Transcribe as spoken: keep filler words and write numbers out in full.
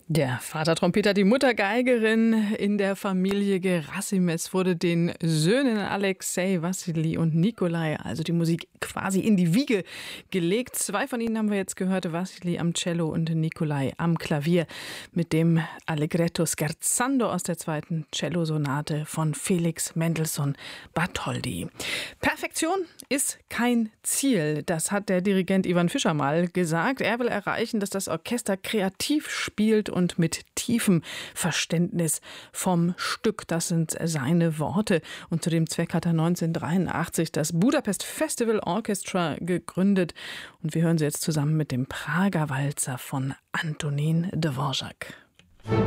Der Vater Trompeter, die Mutter Geigerin. In der Familie Gerassimes wurde den Söhnen Alexei, Wassili und Nikolai also die Musik quasi in die Wiege gelegt. Zwei von ihnen haben wir jetzt gehört, Wassili am Cello und Nikolai am Klavier mit dem Allegretto Scherzando aus der zweiten Cellosonate von Felix Mendelssohn Bartholdy. Perfektion ist kein Ziel, das hat der Dirigent Ivan Fischer mal gesagt. Er will erreichen, dass das Orchester kreativ spielt und mit tiefem Verständnis vom Stück. Das sind seine Worte. Und zu dem Zweck hat er neunzehnhundertdreiundachtzig das Budapest Festival Orchestra gegründet. Und wir hören sie jetzt zusammen mit dem Prager Walzer von Antonín Dvořák.